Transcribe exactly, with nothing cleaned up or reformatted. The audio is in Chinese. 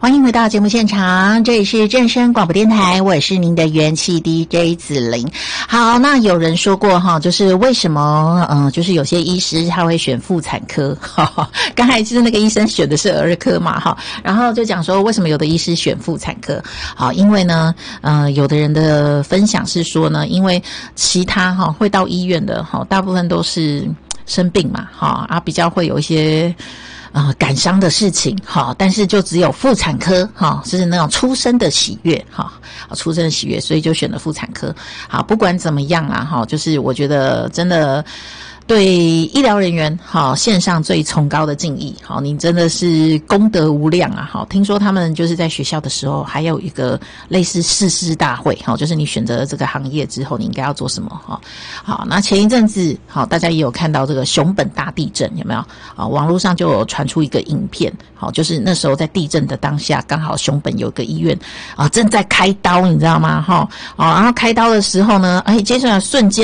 欢迎回到节目现场，这里是正声广播电台，我是您的元气 D J 子玲。好，那有人说过哈，就是为什么呃，就是有些医师他会选妇产科，哈哈，刚才其实那个医生选的是儿科嘛，哈，然后就讲说为什么有的医师选妇产科，好，因为呢，呃，有的人的分享是说呢，因为其他哈会到医院的哈，大部分都是生病嘛，哈啊，比较会有一些。呃，感伤的事情，哈，但是就只有妇产科，哈，是那种出生的喜悦，哈，出生的喜悦，所以就选了妇产科。好，不管怎么样啊，哈，就是我觉得真的对医疗人员，哈，献上最崇高的敬意，好，你真的是功德无量啊，好，听说他们就是在学校的时候还有一个类似誓师大会，哈，就是你选择了这个行业之后，你应该要做什么，哈，好，那前一阵子，好，大家也有看到这个熊本大地震，有没有？啊，网络上就有传出一个影片，好，就是那时候在地震的当下，刚好熊本有一个医院啊正在开刀，你知道吗？哈，啊，然后开刀的时候呢，哎，接下来瞬间。